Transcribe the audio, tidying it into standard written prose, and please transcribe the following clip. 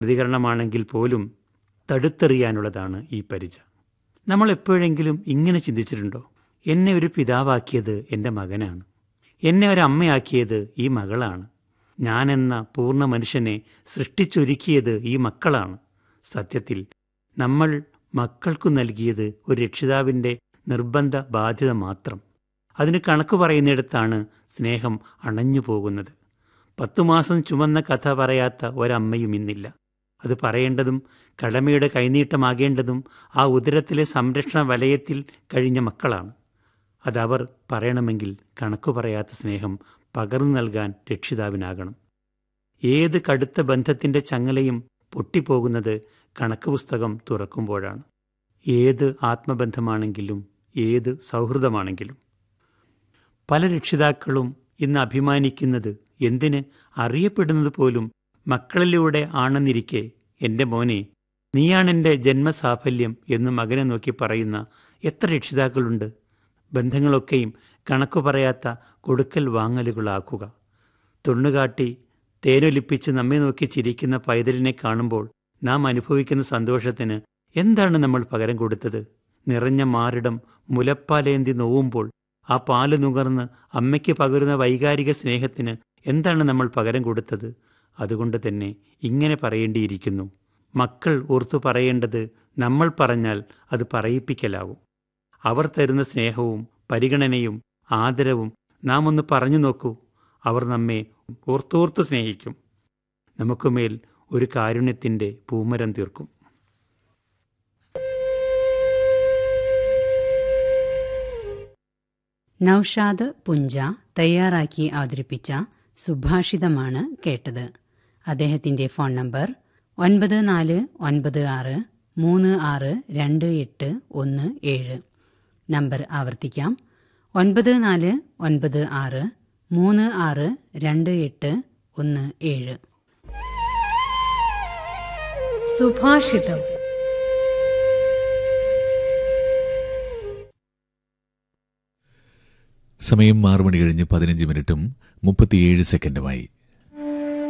പ്രതികരണമാണെങ്കിൽ പോലും തടുത്തെറിയാനുള്ളതാണ് ഈ പരിച. നമ്മൾ എപ്പോഴെങ്കിലും ഇങ്ങനെ ചിന്തിച്ചിട്ടുണ്ടോ? എന്നെ ഒരു പിതാവാക്കിയത് എൻ്റെ മകനാണ്, എന്നെ ഒരു അമ്മയാക്കിയത് ഈ മകളാണ്, ഞാനെന്ന പൂർണ്ണ മനുഷ്യനെ സൃഷ്ടിച്ചൊരുക്കിയത് ഈ മക്കളാണ്. സത്യത്തിൽ നമ്മൾ മക്കൾക്കു നൽകിയത് ഒരു രക്ഷിതാവിൻ്റെ നിർബന്ധ ബാധ്യത മാത്രം. അതിന് കണക്ക് പറയുന്നിടത്താണ് സ്നേഹം അണഞ്ഞു പോകുന്നത്. 10 മാസം ചുമന്ന കഥ പറയാത്ത ഒരമ്മയും ഇന്നില്ല. അത് പറയേണ്ടതും കടമയുടെ കൈനീട്ടമാകേണ്ടതും ആ ഉദരത്തിലെ സംരക്ഷണ വലയത്തിൽ കഴിഞ്ഞ മക്കളാണ്. അതവർ പറയണമെങ്കിൽ കണക്കു പറയാത്ത സ്നേഹം പകർന്നു നൽകാൻ രക്ഷിതാവിനാകണം. ഏത് കടുത്ത ബന്ധത്തിൻ്റെ ചങ്ങലയും പൊട്ടിപ്പോകുന്നത് കണക്ക് പുസ്തകം തുറക്കുമ്പോഴാണ്. ഏത് ആത്മബന്ധമാണെങ്കിലും ഏത് സൗഹൃദമാണെങ്കിലും. പല രക്ഷിതാക്കളും ഇന്ന് അഭിമാനിക്കുന്നത് എന്തിന് അറിയപ്പെടുന്നത് പോലും മക്കളിലൂടെ ആണെന്നിരിക്കെ, എൻ്റെ മോനെ, നീയാണെൻ്റെ ജന്മസാഫല്യം എന്ന് മകനെ നോക്കി പറയുന്ന എത്ര രക്ഷിതാക്കളുണ്ട്? ബന്ധങ്ങളൊക്കെയും കണക്കു പറയാത്ത കൊടുക്കൽ വാങ്ങലുകളാക്കുക. തൊണ്ണുകാട്ടി തേനൊലിപ്പിച്ച് നമ്മെ നോക്കി ചിരിക്കുന്ന പൈതലിനെ കാണുമ്പോൾ നാം അനുഭവിക്കുന്ന സന്തോഷത്തിന് എന്താണ് നമ്മൾ പകരം കൊടുത്തത്? നിറഞ്ഞ മാറിടം മുലപ്പാലേന്തി നോവുമ്പോൾ ആ പാല് നുകർന്ന് അമ്മയ്ക്ക് പകരുന്ന വൈകാരിക സ്നേഹത്തിന് എന്താണ് നമ്മൾ പകരം കൊടുത്തത്? അതുകൊണ്ട് തന്നെ ഇങ്ങനെ പറയേണ്ടിയിരിക്കുന്നു. മക്കൾ ഓർത്തു പറയേണ്ടത് നമ്മൾ പറഞ്ഞാൽ അത് പറയിപ്പിക്കലാവും. അവർ തരുന്ന സ്നേഹവും പരിഗണനയും ആദരവും നാം ഒന്ന് പറഞ്ഞു നോക്കൂ. അവർ നമ്മെ ഓർത്തോർത്ത് സ്നേഹിക്കും. നമുക്കുമേൽ ഒരു കാരുണ്യത്തിൻ്റെ പൂമരം തീർക്കും. നൌഷാദ് പുഞ്ച തയ്യാറാക്കി അവതരിപ്പിച്ച സുഭാഷിതമാണ് കേട്ടത്. അദ്ദേഹത്തിന്റെ ഫോൺ നമ്പർ 9496362817. നമ്പർ ആവർത്തിക്കാം: 9496362817. സുഭാഷിതം. സമയം 6 മണി കഴിഞ്ഞ് 15 മിനിറ്റും 37 സെക്കൻഡുമായി.